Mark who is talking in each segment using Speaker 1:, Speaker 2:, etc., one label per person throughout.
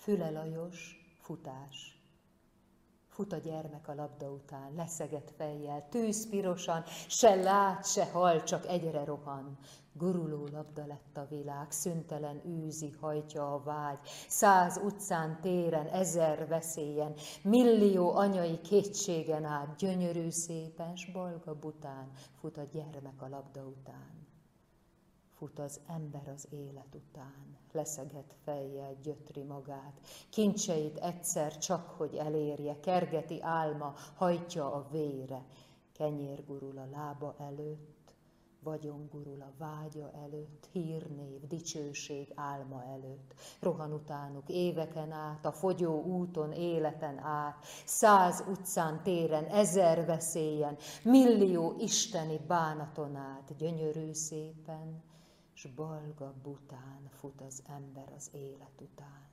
Speaker 1: Füle Lajos, futás. Fut a gyermek a labda után, leszegett fejjel, tűzpirosan, se lát, se hall, csak egyre rohan. Guruló labda lett a világ, szüntelen űzi, hajtja a vágy. 100 utcán, téren, 1000 veszélyen, millió anyai kétségen át, gyönyörű szépen, s balga bután, fut a gyermek a labda után. Fut az ember az élet után, leszegett fejjel gyötri magát, kincseit egyszer csak, hogy elérje, kergeti álma, hajtja a vére, kenyér gurul a lába előtt, vagyon gurul a vágya előtt, hírnév, dicsőség álma előtt, rohan utánuk éveken át, a fogyó úton, életen át, 100 utcán, téren, 1000 veszélyen, millió isteni bánaton át, gyönyörű szépen, s balga bután fut az ember az élet után.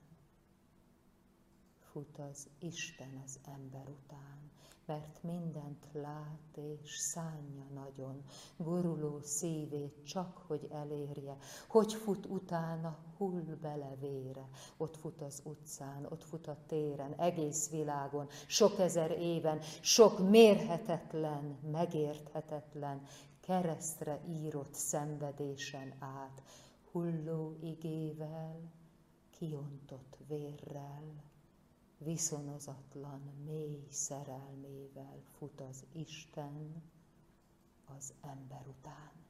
Speaker 1: Fut az Isten az ember után, mert mindent lát és szánja nagyon, guruló szívét csak, hogy elérje. Hogy fut utána, hull bele vére, ott fut az utcán, ott fut a téren, egész világon, sok ezer éven, sok mérhetetlen, megérthetetlen, keresztre írott szenvedésen át, hulló igével, kiontott vérrel, viszonozatlan mély szerelmével fut az Isten az ember után.